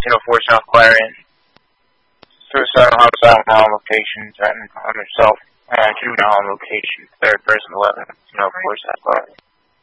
1904 South Clarion. Suicide and homicide on location, threatened on himself. Juvenile on location, third person 11, 1904 South Clarion.